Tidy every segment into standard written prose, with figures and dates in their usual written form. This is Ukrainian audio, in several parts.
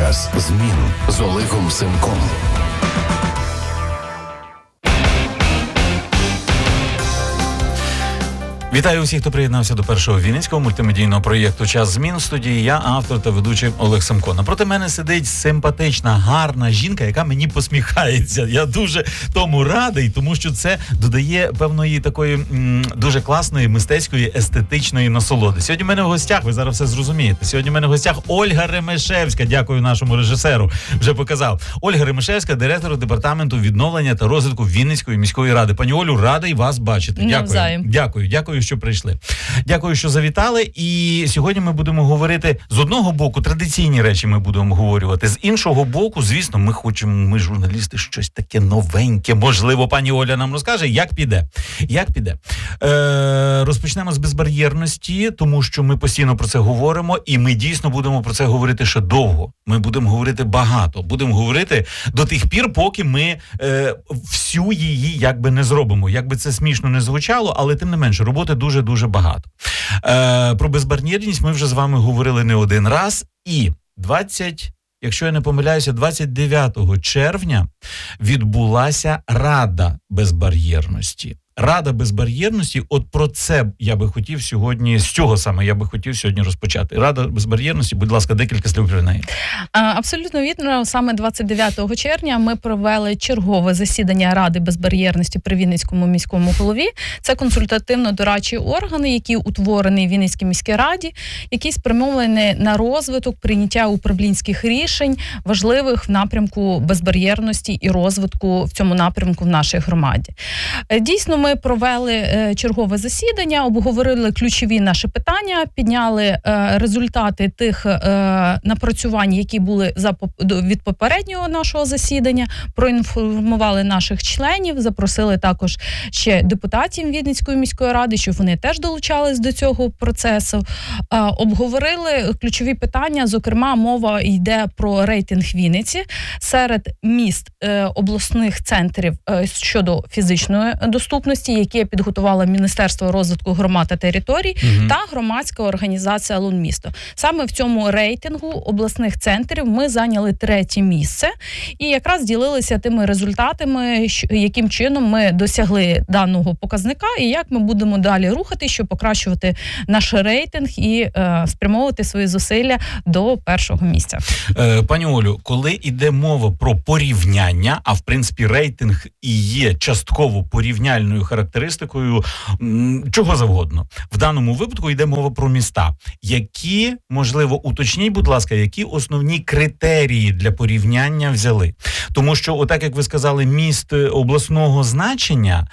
Час змін з Олегом Семком. Вітаю усіх, хто приєднався до першого вінницького мультимедійного проєкту «Час змін». В студії я, автор та ведучий Олег Семко. Напроти мене сидить симпатична, гарна жінка, яка мені посміхається. Я дуже тому радий, тому що це додає певної такої дуже класної, мистецької, естетичної насолоди. Сьогодні в мене в гостях, ви зараз все зрозумієте, сьогодні в мене в гостях Ольга Ремешевська. Дякую нашому режисеру, вже показав. Ольга Ремешевська, директор департаменту відновлення та розвитку Вінницької міської ради. Пані Олю, радий вас бачити. Дякую, що прийшли. Дякую, що завітали. І сьогодні ми будемо говорити, з одного боку, традиційні речі ми будемо обговорювати. З іншого боку, звісно, ми журналісти, щось таке новеньке. Можливо, пані Оля нам розкаже, як піде. Розпочнемо з безбар'єрності, тому що ми постійно про це говоримо, і ми дійсно будемо про це говорити ще довго. Ми будемо говорити багато. Будемо говорити до тих пір, поки ми всю її якби не зробимо. Якби це смішно не звучало, але тим не менше, роботи дуже-дуже багато. Про безбар'єрність ми вже з вами говорили не один раз. І якщо я не помиляюся, 29 червня відбулася Рада безбар'єрності. Рада безбар'єрності, от про це я би хотів сьогодні, з цього саме я би хотів сьогодні розпочати. Рада безбар'єрності, будь ласка, декілька слів про неї. Абсолютно вірно, саме 29 червня ми провели чергове засідання Ради безбар'єрності при Вінницькому міському голові. Це консультативно-дорадчі органи, які утворені в Вінницькій міській раді, які спрямовані на розвиток, прийняття управлінських рішень, важливих в напрямку безбар'єрності і розвитку в цьому напрямку в нашій громаді. Дійсно, ми провели чергове засідання, обговорили ключові наші питання, підняли результати тих напрацювань, які були від попереднього нашого засідання, проінформували наших членів, запросили також ще депутатів Вінницької міської ради, щоб вони теж долучались до цього процесу. Обговорили ключові питання, зокрема, мова йде про рейтинг Вінниці серед міст обласних центрів щодо фізичної доступності, які підготувало Міністерство розвитку громад та територій та громадська організація «Лунмісто». Саме в цьому рейтингу обласних центрів ми зайняли 3-е місце і якраз ділилися тими результатами, яким чином ми досягли даного показника і як ми будемо далі рухати, щоб покращувати наш рейтинг і спрямовувати свої зусилля до 1-го місця. Пані Олю, коли йде мова про порівняння, а в принципі рейтинг і є частково порівняльною характеристикою чого завгодно. В даному випадку йде мова про міста. Які, можливо, уточніть, будь ласка, які основні критерії для порівняння взяли? Тому що, отак, як ви сказали, міст обласного значення,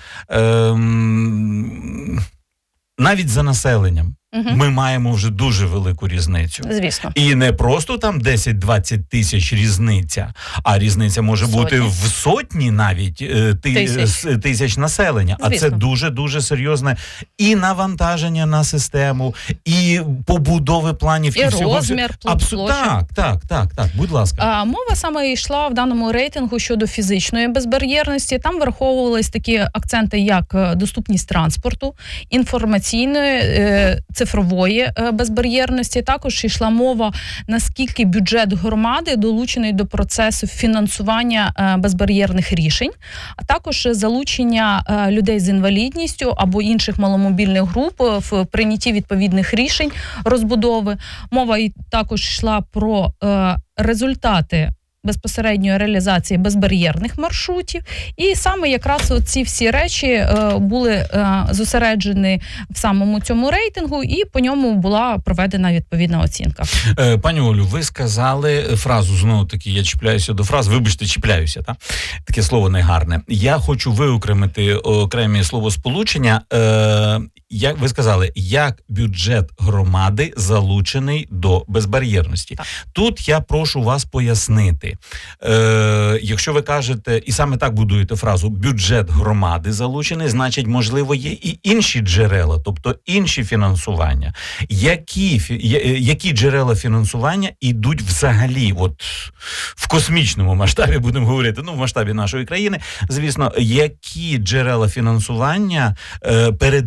навіть за населенням, ми маємо вже дуже велику різницю. Звісно. І не просто там 10-20 тисяч різниця, а різниця може бути в сотні навіть тисяч населення. Звісно. А це дуже-дуже серйозне і навантаження на систему, і побудови планів, і розмір площі. Так, будь ласка. Мова саме йшла в даному рейтингу щодо фізичної безбар'єрності. Там враховувались такі акценти, як доступність транспорту, інформаційної, цифрової безбар'єрності. Також йшла мова, наскільки бюджет громади долучений до процесу фінансування безбар'єрних рішень, а також залучення людей з інвалідністю або інших маломобільних груп в прийнятті відповідних рішень розбудови. Мова також йшла про результати безпосередньої реалізації безбар'єрних маршрутів. І саме якраз ці всі речі були зосереджені в самому цьому рейтингу, і по ньому була проведена відповідна оцінка. Пані Олю, ви сказали фразу, знову таки, я чіпляюся до фраз, вибачте, чіпляюся, так? Таке слово негарне. Я хочу виокремити окремі словосполучення. Як ви сказали, як бюджет громади залучений до безбар'єрності. Так. Тут я прошу вас пояснити. Якщо ви кажете, і саме так будуєте фразу, бюджет громади залучений, значить, можливо, є і інші джерела, тобто інші фінансування. Які джерела фінансування йдуть взагалі, от в космічному масштабі, будемо говорити, в масштабі нашої країни, звісно, які джерела фінансування передбачають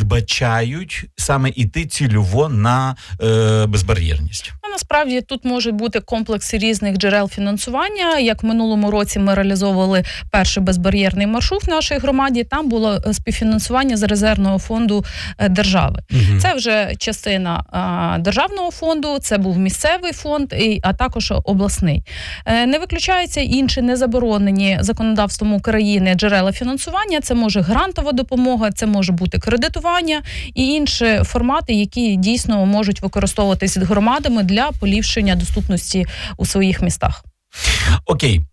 обирають саме іти цільово на безбар'єрність? Насправді тут може бути комплекс різних джерел фінансування. Як в минулому році ми реалізовували перший безбар'єрний маршрут в нашій громаді, там було співфінансування з резервного фонду держави. Угу. Це вже частина державного фонду, це був місцевий фонд, а також обласний. Не виключаються інші незаборонені законодавством України джерела фінансування. Це може грантова допомога, це може бути кредитування і інші формати, які дійсно можуть використовуватись громадами для поліпшення доступності у своїх містах. Окей.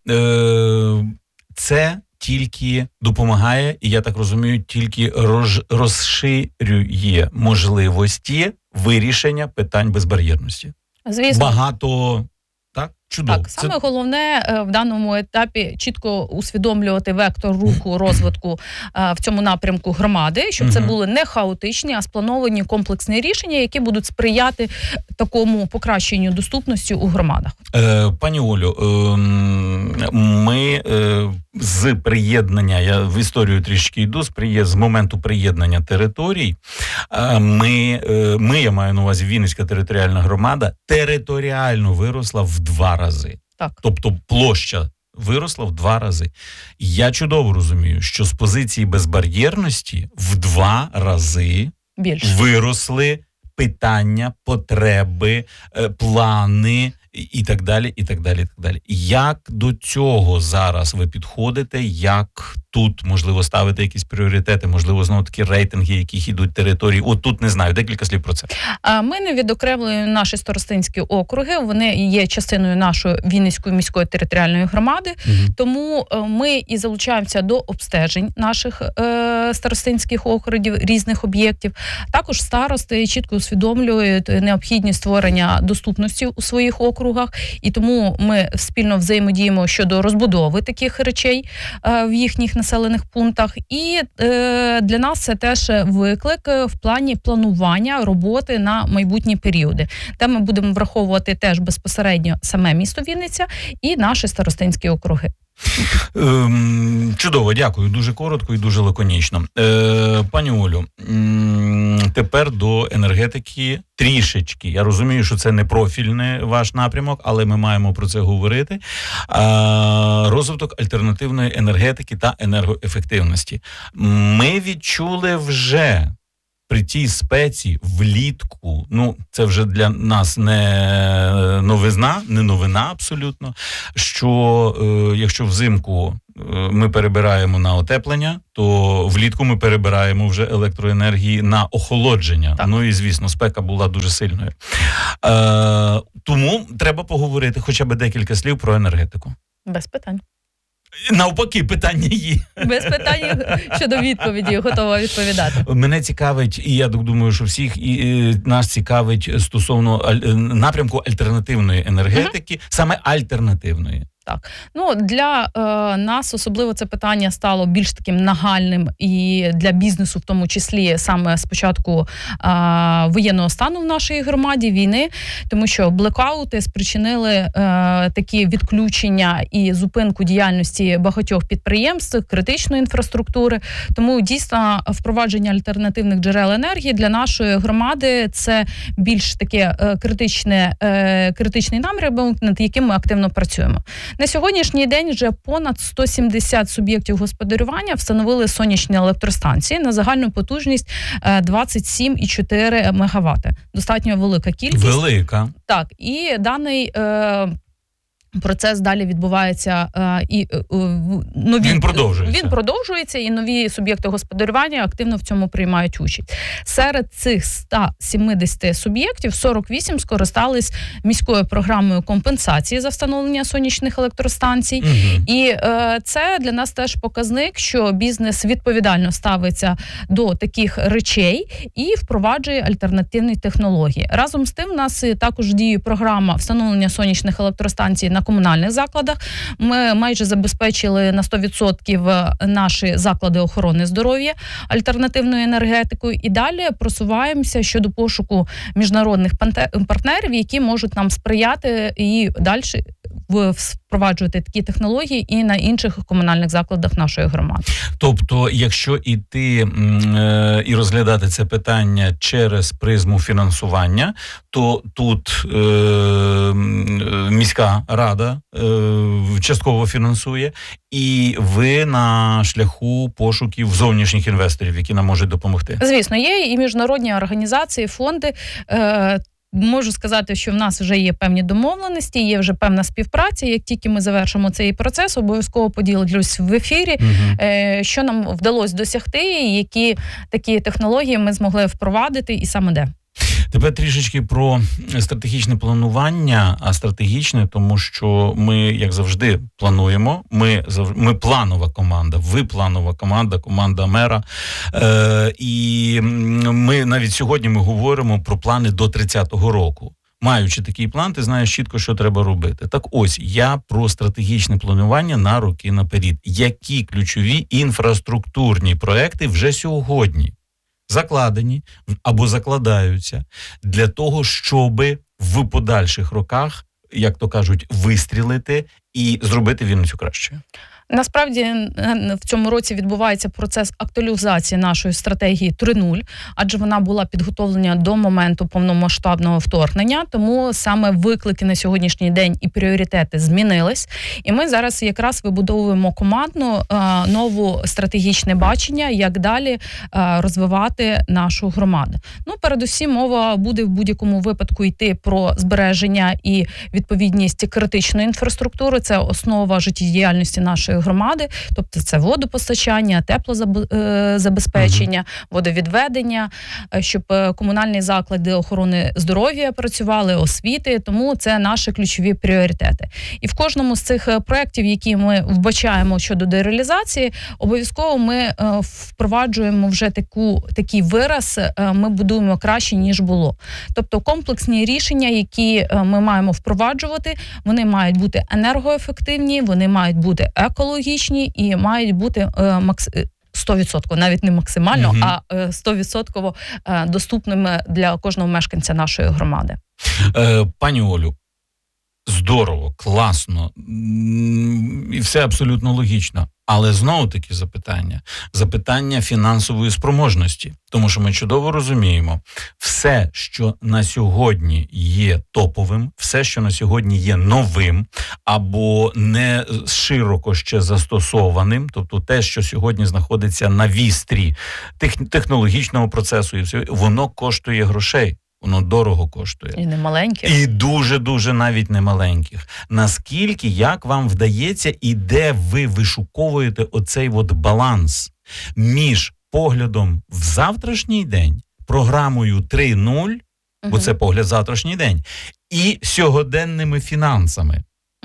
Це тільки допомагає, і я так розумію, тільки розширює можливості вирішення питань безбар'єрності. Звісно. Багато... Так? Чудово. Так, саме головне в даному етапі чітко усвідомлювати вектор руху, розвитку в цьому напрямку громади, щоб це були не хаотичні, а сплановані комплексні рішення, які будуть сприяти такому покращенню доступності у громадах. Пані Олю, ми з приєднання, я в історію трішки йду, з моменту приєднання територій, я маю на увазі Вінницька територіальна громада, територіально виросла в 2 рази. Так. Тобто площа виросла в 2 рази. Я чудово розумію, що з позиції безбар'єрності в 2 рази більше виросли питання, потреби, плани і так далі, і так далі, і так далі. Як до цього зараз ви підходите? Як тут, можливо, ставити якісь пріоритети, можливо, знову такі рейтинги, яких ідуть території? От тут, не знаю, декілька слів про це. Ми не відокремлюємо наші старостинські округи, вони є частиною нашої Вінницької міської територіальної громади, тому ми і залучаємося до обстежень наших старостинських округів, різних об'єктів. Також старости чітко усвідомлюють необхідність створення доступності у своїх округах, і тому ми спільно взаємодіємо щодо розбудови таких речей в їхніх населених пунктах. І для нас це теж виклик в плані планування роботи на майбутні періоди, де ми будемо враховувати теж безпосередньо саме місто Вінниця і наші старостинські округи. Чудово, дякую. Дуже коротко і дуже лаконічно. Пані Олю, тепер до енергетики трішечки. Я розумію, що це не профільний ваш напрямок, але ми маємо про це говорити. Розвиток альтернативної енергетики та енергоефективності. Ми відчули вже при тій спеці влітку, це вже для нас не новина абсолютно, що якщо взимку ми перебираємо на отеплення, то влітку ми перебираємо вже електроенергії на охолодження. Так. І, звісно, спека була дуже сильною. Тому треба поговорити хоча б декілька слів про енергетику. Без питань. Навпаки, питання є. Без питань щодо відповіді, готова відповідати. Мене цікавить, і я думаю, що всіх нас цікавить стосовно напрямку альтернативної енергетики, саме альтернативної. Так, для нас особливо це питання стало більш таким нагальним і для бізнесу, в тому числі саме з початку воєнного стану в нашій громаді, війни, тому що блекаути спричинили такі відключення і зупинку діяльності багатьох підприємств, критичної інфраструктури. Тому дійсно впровадження альтернативних джерел енергії для нашої громади це більш таке критичний напрямок, над яким ми активно працюємо. На сьогоднішній день вже понад 170 суб'єктів господарювання встановили сонячні електростанції на загальну потужність 27,4 МВт. Достатньо велика кількість. Велика. Так, і даний процес далі відбувається Він продовжується, і нові суб'єкти господарювання активно в цьому приймають участь. Серед цих 170 суб'єктів 48 скористались міською програмою компенсації за встановлення сонячних електростанцій. І це для нас теж показник, що бізнес відповідально ставиться до таких речей і впроваджує альтернативні технології. Разом з тим, у нас також діє програма встановлення сонячних електростанцій на комунальних закладах. Ми майже забезпечили на 100% наші заклади охорони здоров'я альтернативною енергетикою і далі просуваємося щодо пошуку міжнародних партнерів, які можуть нам сприяти і далі впроваджувати такі технології і на інших комунальних закладах нашої громади. Тобто, якщо іти і розглядати це питання через призму фінансування, то тут міська рада частково фінансує, і ви на шляху пошуків зовнішніх інвесторів, які нам можуть допомогти. Звісно, є і міжнародні організації, фонди. Можу сказати, що в нас вже є певні домовленості, є вже певна співпраця. Як тільки ми завершимо цей процес, обов'язково поділюсь в ефірі, що нам вдалося досягти, і які такі технології ми змогли впровадити, і саме де. Тепер трішечки про стратегічне планування, а стратегічне, тому що ми, як завжди, плануємо. Ми планова команда, ви планова команда, команда мера. І ми навіть сьогодні ми говоримо про плани до 30-го року. Маючи такий план, ти знаєш чітко, що треба робити. Так ось, я про стратегічне планування на роки наперед. Які ключові інфраструктурні проекти вже сьогодні закладені або закладаються для того, щоб в подальших роках, як то кажуть, вистрілити і зробити Вінницю кращою? Насправді в цьому році відбувається процес актуалізації нашої стратегії 3.0, адже вона була підготовлена до моменту повномасштабного вторгнення, тому саме виклики на сьогоднішній день і пріоритети змінились. І ми зараз якраз вибудовуємо командну нову стратегічне бачення, як далі розвивати нашу громаду. Ну, передусім, мова буде в будь-якому випадку йти про збереження і відповідність критичної інфраструктури. Це основа життєдіяльності нашої громади, тобто це водопостачання, теплозабезпечення, водовідведення, щоб комунальні заклади охорони здоров'я працювали, освіти, тому це наші ключові пріоритети. І в кожному з цих проєктів, які ми вбачаємо щодо дереалізації, обов'язково ми впроваджуємо вже такий вираз, ми будуємо краще, ніж було. Тобто комплексні рішення, які ми маємо впроваджувати, вони мають бути енергоефективні, вони мають бути екологічні і мають бути 100%, навіть не максимально, а 100% доступними для кожного мешканця нашої громади. Пані Олю, здорово, класно, і все абсолютно логічно. Але знову-таки запитання фінансової спроможності. Тому що ми чудово розуміємо, все, що на сьогодні є топовим, все, що на сьогодні є новим, або не широко ще застосованим, тобто те, що сьогодні знаходиться на вістрі технологічного процесу, і все, воно коштує грошей. Воно дорого коштує. І не маленьких. І дуже-дуже навіть не маленьких. Наскільки, як вам вдається і де ви вишуковуєте оцей от баланс між поглядом в завтрашній день, програмою 3.0, бо це погляд в завтрашній день, і сьогоденними фінансами?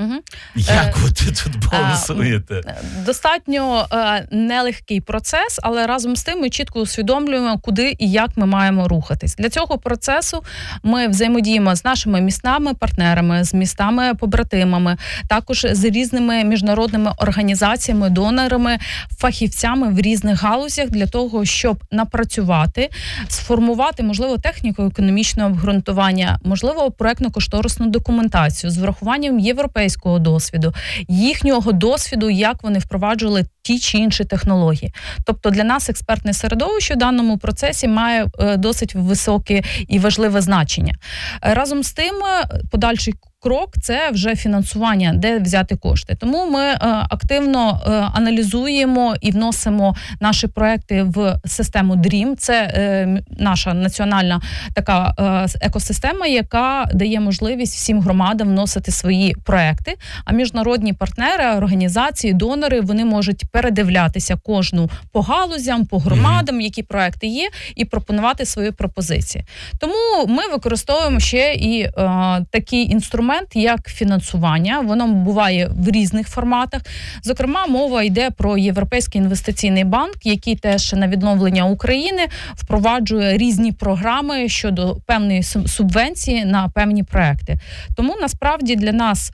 Як ви тут балансуєте? Достатньо нелегкий процес, але разом з тим ми чітко усвідомлюємо, куди і як ми маємо рухатись. Для цього процесу ми взаємодіємо з нашими містами партнерами, з містами-побратимами, також з різними міжнародними організаціями, донорами, фахівцями в різних галузях для того, щоб напрацювати, сформувати, можливо, техніко-економічне обґрунтування, можливо, проектно-кошторисну документацію з врахуванням європейського досвіду, їхнього досвіду, як вони впроваджували ті чи інші технології. Тобто для нас експертне середовище в даному процесі має досить високе і важливе значення. Разом з тим, подальший крок – це вже фінансування, де взяти кошти. Тому ми активно аналізуємо і вносимо наші проекти в систему DREAM. Це наша національна така екосистема, яка дає можливість всім громадам вносити свої проекти. А міжнародні партнери, організації, донори, вони можуть передивлятися кожну по галузям, по громадам, які проекти є, і пропонувати свої пропозиції. Тому ми використовуємо ще і такий інструмент, як фінансування. Воно буває в різних форматах. Зокрема, мова йде про Європейський інвестиційний банк, який теж на відновлення України впроваджує різні програми щодо певної субвенції на певні проекти. Тому, насправді, для нас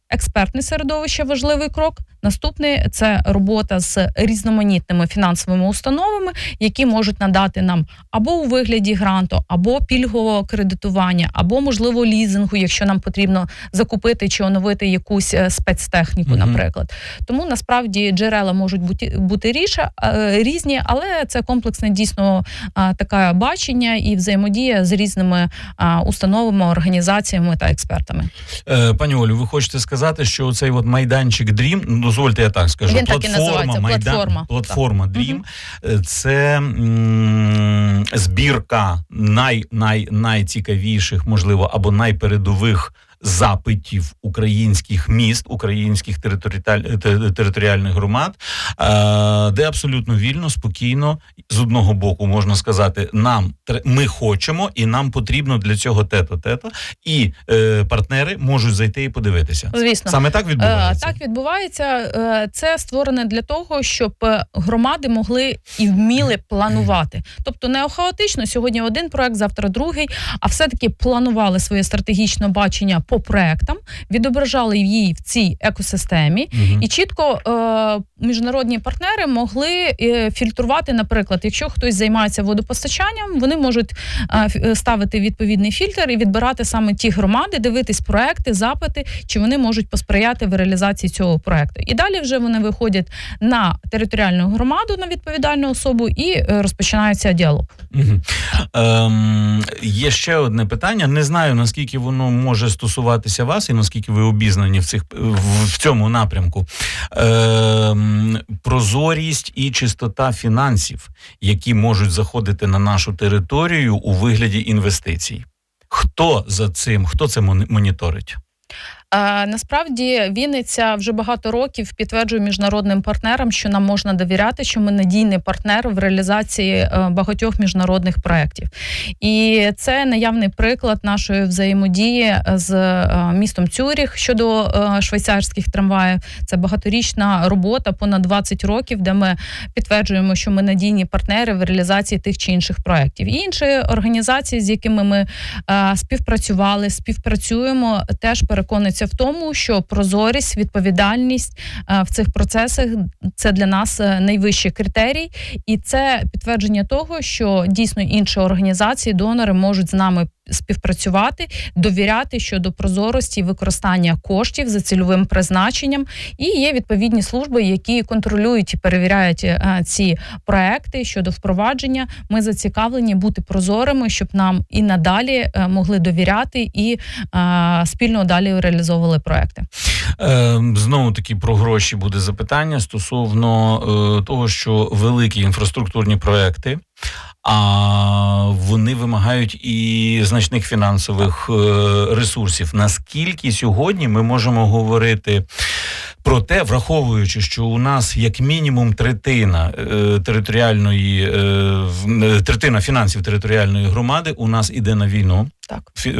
експертне середовище, важливий крок. Наступний – це робота з різноманітними фінансовими установами, які можуть надати нам або у вигляді гранту, або пільгового кредитування, або, можливо, лізингу, якщо нам потрібно закупити чи оновити якусь спецтехніку, наприклад. Тому, насправді, джерела можуть бути різні, але це комплексне дійсно таке бачення і взаємодія з різними установами, організаціями та експертами. Пані Олю, ви хочете сказати, що цей от майданчик Dream, дозвольте я так скажу, він так і називається, платформа Dream, це збірка найцікавіших, можливо, або найпередових запитів українських міст, українських територіальних громад, де абсолютно вільно, спокійно, з одного боку можна сказати, ми хочемо і нам потрібно для цього те-то, і партнери можуть зайти і подивитися. Звісно. Саме так відбувається? Так відбувається. Це створене для того, щоб громади могли і вміли планувати. Тобто не хаотично, сьогодні один проект, завтра другий, а все-таки планували своє стратегічне бачення по проектам, відображали її в цій екосистемі, і чітко міжнародні партнери могли фільтрувати, наприклад, якщо хтось займається водопостачанням, вони можуть ставити відповідний фільтр і відбирати саме ті громади, дивитись проекти, запити, чи вони можуть посприяти в реалізації цього проекту. І далі вже вони виходять на територіальну громаду, на відповідальну особу і розпочинається діалог. Є ще одне питання. Не знаю, наскільки воно може стосуватися вас і наскільки ви обізнані в цьому напрямку. Прозорість і чистота фінансів, які можуть заходити на нашу територію у вигляді інвестицій. Хто це моніторить? Насправді Вінниця вже багато років підтверджує міжнародним партнерам, що нам можна довіряти, що ми надійний партнер в реалізації багатьох міжнародних проєктів. І це наявний приклад нашої взаємодії з містом Цюріх щодо швейцарських трамваїв. Це багаторічна робота, понад 20 років, де ми підтверджуємо, що ми надійні партнери в реалізації тих чи інших проєктів. І інші організації, з якими ми співпрацюємо, теж переконуються в тому, що прозорість, відповідальність в цих процесах – це для нас найвищий критерій. І це підтвердження того, що дійсно інші організації, донори можуть з нами співпрацювати, довіряти щодо прозорості використання коштів за цільовим призначенням. І є відповідні служби, які контролюють і перевіряють ці проекти щодо впровадження. Ми зацікавлені бути прозорими, щоб нам і надалі могли довіряти і спільно далі реалізовували проекти. Знову таки про гроші буде запитання стосовно того, що великі інфраструктурні проекти, а вони вимагають і значних фінансових ресурсів. Наскільки сьогодні ми можемо говорити про те, враховуючи, що у нас як мінімум третина фінансів територіальної громади у нас іде на війну. Так.